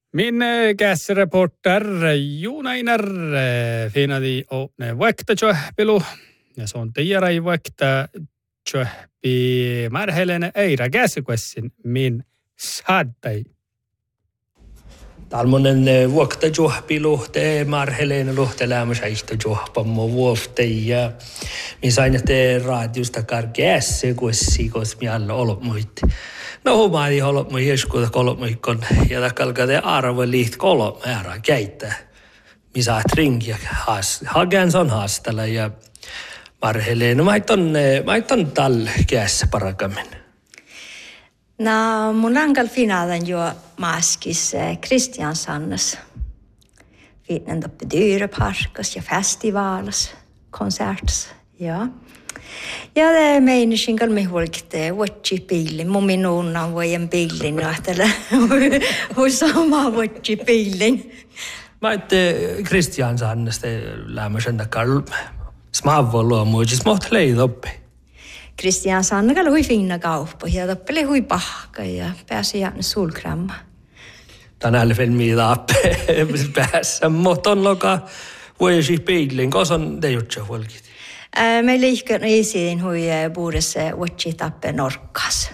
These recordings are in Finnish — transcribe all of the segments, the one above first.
Min käsreporter Junainer finadi o ne vaikta tjöhpilu ja se on tiedä vaikta tjöhpi märhelene eira käsikuessin min saattai. Talmonen vuokta juhpilu te marhelene luhtelämys aista juhpammo vuofte ja min sain te radiosta karkeässä kuessi kos mi alla olmuit. No humaadi olmu hieskuda kolmuikon ja takalka te arvo liht kolom ära käyttää. Mi saat ringia hagen son haastella ja marhelene maiton tal kässä parakamen. No, mun ankal finalen jo maskis Kristiansannes. Vittnen uppe dyreparkas ja festivalas, konserts, ja. Ja det menas inkal me hulkte watchi bilen. Mun minun voi en bilen nähtellä. Hur sama watchi bilen. Mä ette Kristiansannes te lämmösen takal smavvolua muistis moht leidoppi. Kristiansanne oli fina kauppa ja tappeli hui pahka ja pääsi jäänyt sulkramma. Tänään filmi tappe päässä, mutta on loka vuosi peilin, koska on te juttu huolkit. Me liikkeet esiin hui puudessa vuosi tappe norkkas.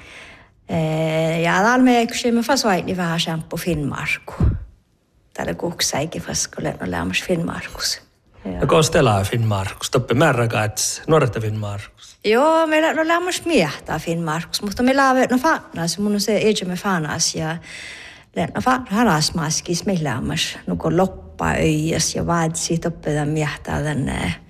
Ja täällä me kysymme fasvaini vähän shampoo Finnmarku. Täällä kuksaikin faskolle no lämmäs Finnmarkus. Ja kostella Finnmarkus, toppe märräkats norta Finnmarkus. Joo, meillä no lämmäs miehtää Finnmarkus, mutta me laavet no fannas, mun on se ejämme fannas ja no fannas maskis me lämmäs, no kun loppa öijäs ja vaadsi toppe tämän miehtää tänne